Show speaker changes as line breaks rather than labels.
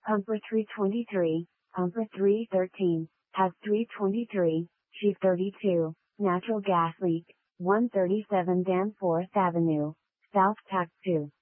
Pumper 323, Pumper 313, has 323, Chief 32, natural gas leak, 137 Danforth Avenue, South Tac 2.